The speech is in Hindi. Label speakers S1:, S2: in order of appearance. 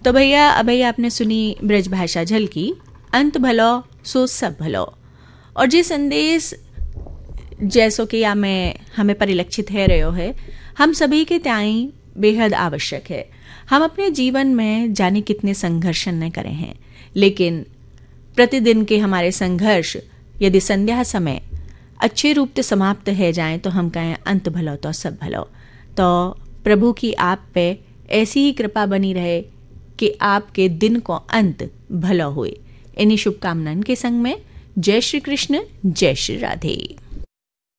S1: तो भैया अभी आपने सुनी ब्रजभाषा झलकी, अंत भलो सो सब भलो। और जे संदेश जैसो कि हमें परिलक्षित है रहो है, हम सभी के त्याई बेहद आवश्यक है। हम अपने जीवन में जाने कितने संघर्ष न करे हैं, लेकिन प्रतिदिन के हमारे संघर्ष यदि संध्या समय अच्छे रूप से समाप्त है जाएं तो हम कहें अंत भलो तो सब भलो। तो प्रभु की आप पे ऐसी ही कृपा बनी रहे कि आपके दिन को अंत भलो हुए। इन्हीं शुभकामनाओं के संग में जय श्री कृष्ण, जय श्री राधे।